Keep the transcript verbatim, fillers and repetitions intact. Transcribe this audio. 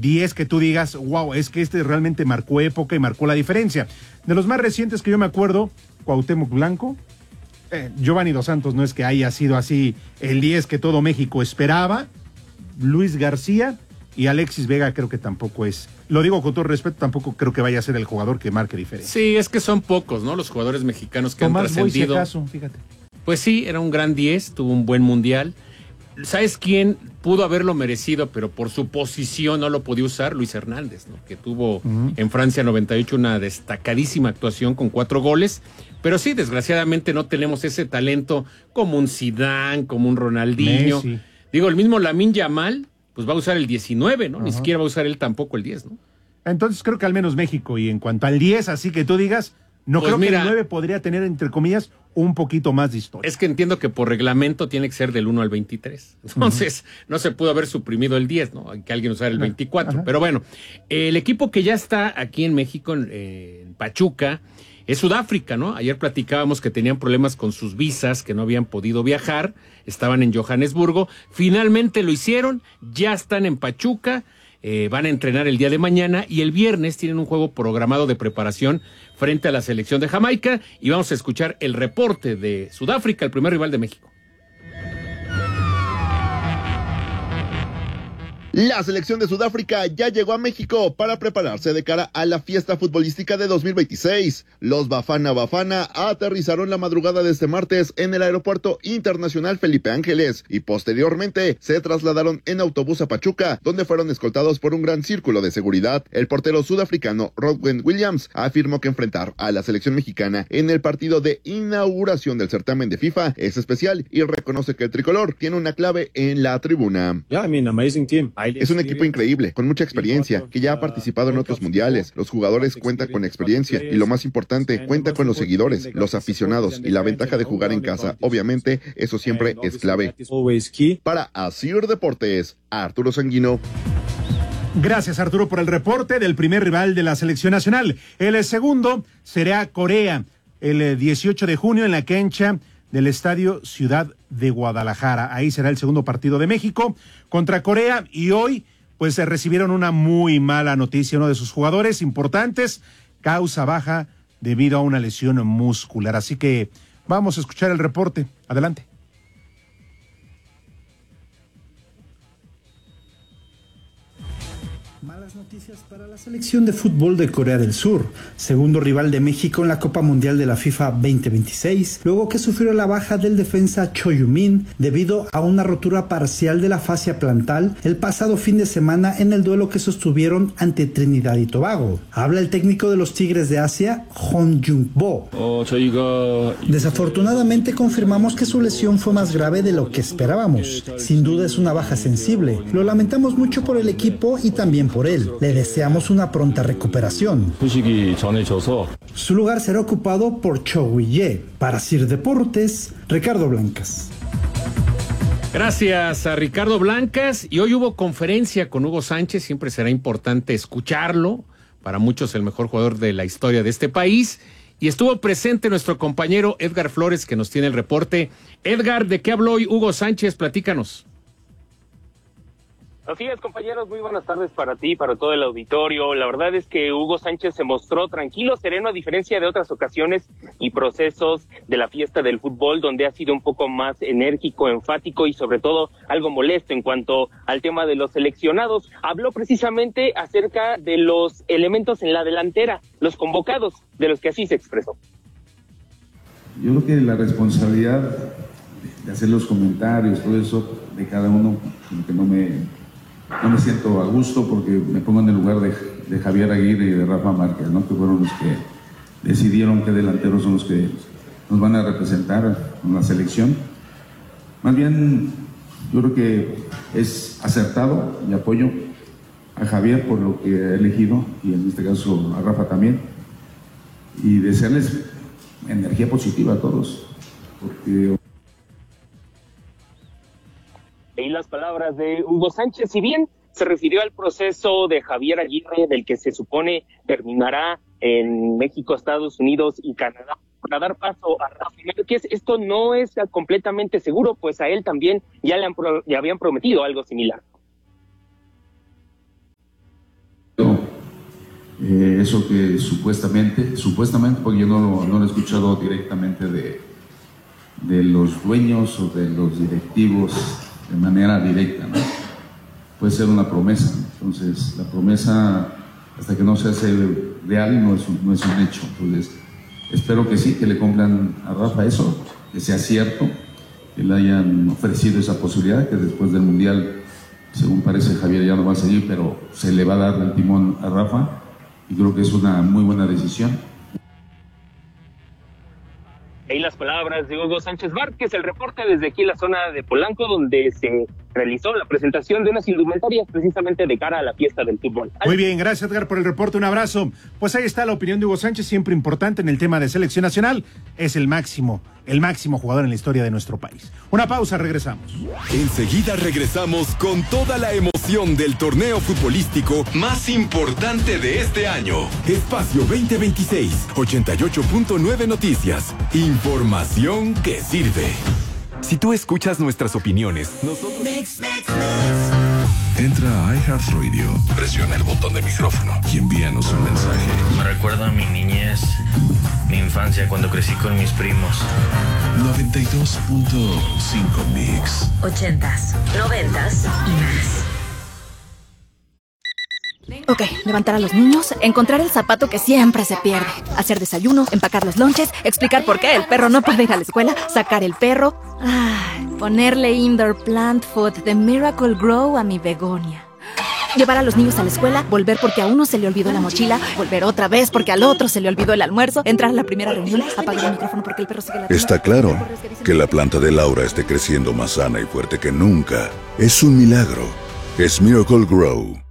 diez que tú digas, wow, es que este realmente marcó época y marcó la diferencia. De los más recientes que yo me acuerdo, Cuauhtémoc Blanco, eh, Giovanni Dos Santos no es que haya sido así el diez que todo México esperaba, Luis García y Alexis Vega creo que tampoco es, lo digo con todo respeto, tampoco creo que vaya a ser el jugador que marque diferencia. Sí, es que son pocos, ¿no? Los jugadores mexicanos que Tomás han trascendido. Boy, si acaso, fíjate. Pues sí, era un gran diez, tuvo un buen mundial. ¿Sabes quién pudo haberlo merecido, pero por su posición no lo podía usar? Luis Hernández, ¿no? Que tuvo uh-huh. en Francia noventa y ocho una destacadísima actuación con cuatro goles. Pero sí, desgraciadamente no tenemos ese talento como un Zidane, como un Ronaldinho. Messi. Digo, el mismo Lamine Yamal, pues va a usar el diecinueve, ¿no? Uh-huh. Ni siquiera va a usar él tampoco el diez, ¿no? Entonces creo que al menos México, y en cuanto al diez, así que tú digas, no pues creo mira, que el nueve podría tener, entre comillas, un poquito más de historia. Es que entiendo que por reglamento tiene que ser del uno al veintitrés. Entonces, uh-huh. no se pudo haber suprimido el diez, ¿no? Hay que alguien usar el veinticuatro. Uh-huh. Pero bueno, el equipo que ya está aquí en México, en, eh, en Pachuca, es Sudáfrica, ¿no? Ayer platicábamos que tenían problemas con sus visas, que no habían podido viajar, estaban en Johannesburgo. Finalmente lo hicieron, ya están en Pachuca. Eh, van a entrenar el día de mañana y el viernes tienen un juego programado de preparación frente a la selección de Jamaica y vamos a escuchar el reporte de Sudáfrica, el primer rival de México. La selección de Sudáfrica ya llegó a México para prepararse de cara a la fiesta futbolística de dos mil veintiséis. Los Bafana Bafana aterrizaron la madrugada de este martes en el Aeropuerto Internacional Felipe Ángeles y posteriormente se trasladaron en autobús a Pachuca, donde fueron escoltados por un gran círculo de seguridad. El portero sudafricano Rodwin Williams afirmó que enfrentar a la selección mexicana en el partido de inauguración del certamen de FIFA es especial y reconoce que el tricolor tiene una clave en la tribuna. Yeah, I mean, amazing team. Es un equipo increíble, con mucha experiencia, que ya ha participado en otros mundiales. Los jugadores cuentan con experiencia y lo más importante, cuenta con los seguidores, los aficionados y la ventaja de jugar en casa. Obviamente, eso siempre es clave. Para Asir Deportes, Arturo Sanguino. Gracias, Arturo, por el reporte del primer rival de la selección nacional. El segundo será Corea, el dieciocho de junio en la cancha del Estadio Ciudad de Guadalajara. Ahí será el segundo partido de México contra Corea y hoy pues se recibieron una muy mala noticia. Uno de sus jugadores importantes causa baja debido a una lesión muscular. Así que vamos a escuchar el reporte. Adelante. Malas noticias para la selección de fútbol de Corea del Sur, segundo rival de México en la Copa Mundial de la FIFA veinte veintiséis, luego que sufrió la baja del defensa Cho Yu-min debido a una rotura parcial de la fascia plantar el pasado fin de semana en el duelo que sostuvieron ante Trinidad y Tobago. Habla el técnico de los Tigres de Asia, Hong Jung-bo. Desafortunadamente confirmamos que su lesión fue más grave de lo que esperábamos. Sin duda es una baja sensible. Lo lamentamos mucho por el equipo y también por él. Le deseamos una pronta recuperación. Su lugar será ocupado por Cho Wi-ye. Para Sir Deportes, Ricardo Blancas. Gracias a Ricardo Blancas. Y hoy hubo conferencia con Hugo Sánchez. Siempre será importante escucharlo. Para muchos el mejor jugador de la historia de este país. Y estuvo presente nuestro compañero Edgar Flores, que nos tiene el reporte. Edgar, ¿de qué habló hoy Hugo Sánchez? Platícanos. Así es, compañeros, muy buenas tardes para ti, para todo el auditorio. La verdad es que Hugo Sánchez se mostró tranquilo, sereno, a diferencia de otras ocasiones y procesos de la fiesta del fútbol, donde ha sido un poco más enérgico, enfático y sobre todo algo molesto en cuanto al tema de los seleccionados. Habló precisamente acerca de los elementos en la delantera, los convocados, de los que así se expresó. Yo creo que la responsabilidad de hacer los comentarios, todo eso, de cada uno, como que no me... No me siento a gusto porque me pongo en el lugar de, de Javier Aguirre y de Rafa Márquez, ¿no? Que fueron los que decidieron qué delanteros son los que nos van a representar con la selección. Más bien, yo creo que es acertado y apoyo a Javier por lo que ha elegido y en este caso a Rafa también. Y desearles energía positiva a todos, porque... Y las palabras de Hugo Sánchez, si bien se refirió al proceso de Javier Aguirre, del que se supone terminará en México, Estados Unidos y Canadá, para dar paso a Rafa Márquez, esto no es completamente seguro, pues a él también ya le, han pro, le habían prometido algo similar. Eh, eso que supuestamente, supuestamente, porque yo no lo, no lo he escuchado directamente de, de los dueños o de los directivos de manera directa, ¿no? Puede ser una promesa. Entonces, la promesa, hasta que no se hace real, no es un, no es un hecho. Entonces, espero que sí, que le cumplan a Rafa eso, que sea cierto, que le hayan ofrecido esa posibilidad, que después del Mundial, según parece, Javier ya no va a seguir, pero se le va a dar el timón a Rafa, y creo que es una muy buena decisión. Ahí las palabras de Hugo Sánchez Vázquez, el reporte desde aquí en la zona de Polanco, donde se realizó la presentación de unas indumentarias precisamente de cara a la fiesta del fútbol. Muy bien, gracias Edgar por el reporte, un abrazo. Pues ahí está la opinión de Hugo Sánchez, siempre importante en el tema de selección nacional, es el máximo, el máximo jugador en la historia de nuestro país. Una pausa, regresamos. Enseguida regresamos con toda la emoción del torneo futbolístico más importante de este año. Espacio veinte veintiséis, ochenta y ocho punto nueve Noticias. Información que sirve. Si tú escuchas nuestras opiniones, nosotros... Mix, mix, mix. Entra a iHeartRadio, presiona el botón de micrófono y envíanos un mensaje. Me recuerda a mi niñez, mi infancia cuando crecí con mis primos. noventa y dos punto cinco Mix. Ochentas, noventas y más. Ok, levantar a los niños, encontrar el zapato que siempre se pierde, hacer desayuno, empacar los lonches, explicar por qué el perro no puede ir a la escuela, sacar el perro, ay, ponerle indoor plant food de Miracle Grow a mi begonia. Llevar a los niños a la escuela, volver porque a uno se le olvidó la mochila, volver otra vez porque al otro se le olvidó el almuerzo, entrar a la primera reunión, apagar el micrófono porque el perro sigue la... Está claro que la planta de Laura esté creciendo más sana y fuerte que nunca. Es un milagro. Es Miracle Grow.